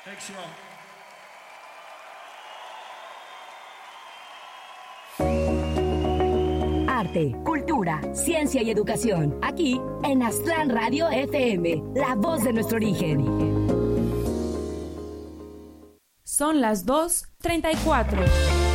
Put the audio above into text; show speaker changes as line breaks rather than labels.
Arte, cultura, ciencia y educación. Aquí en Aztlán Radio FM, la voz de nuestro origen.
Son las 2:34.